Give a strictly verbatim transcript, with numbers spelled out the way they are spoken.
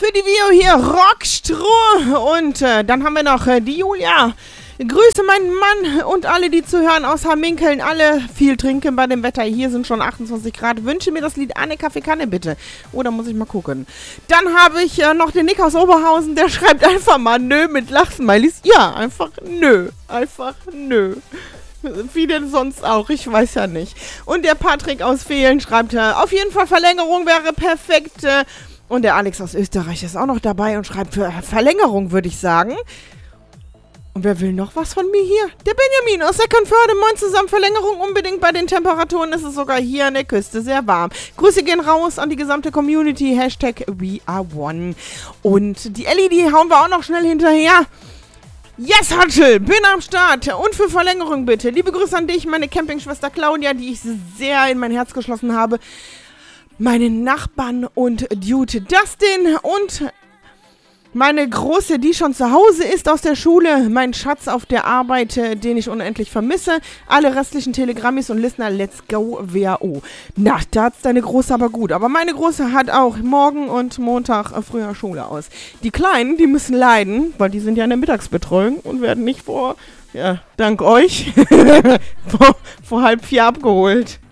Video hier, Rockstroh. Und äh, dann haben wir noch äh, die Julia. Grüße meinen Mann und alle, die zuhören aus Hamminkeln. Alle viel trinken bei dem Wetter. Hier sind schon achtundzwanzig Grad. Wünsche mir das Lied Anne Kaffeekanne bitte. Oder muss ich mal gucken. Dann habe ich äh, noch den Nick aus Oberhausen. Der schreibt einfach mal nö mit Lachsmilies. Ja, einfach nö. Einfach nö. Wie denn sonst auch? Ich weiß ja nicht. Und der Patrick aus Fehlen schreibt, äh, auf jeden Fall Verlängerung wäre perfekt. Äh, und der Alex aus Österreich ist auch noch dabei und schreibt für Verlängerung, würde ich sagen. Und wer will noch was von mir hier? Der Benjamin aus Eckernförde. Moin zusammen, Verlängerung unbedingt. Bei den Temperaturen ist es sogar hier an der Küste sehr warm. Grüße gehen raus an die gesamte Community. Hashtag We Are One. Und die Ellie, die hauen wir auch noch schnell hinterher. Yes, Hatschel, bin am Start. Und für Verlängerung bitte. Liebe Grüße an dich, meine Campingschwester Claudia, die ich sehr in mein Herz geschlossen habe. Meine Nachbarn und Dude Dustin und meine Große, die schon zu Hause ist aus der Schule. Mein Schatz auf der Arbeit, den ich unendlich vermisse. Alle restlichen Telegrammis und Listener, let's go W A O. Na, da hat's deine Große aber gut. Aber meine Große hat auch morgen und Montag früher Schule aus. Die Kleinen, die müssen leiden, weil die sind ja in der Mittagsbetreuung und werden nicht vor, ja, dank euch, vor, vor halb vier abgeholt.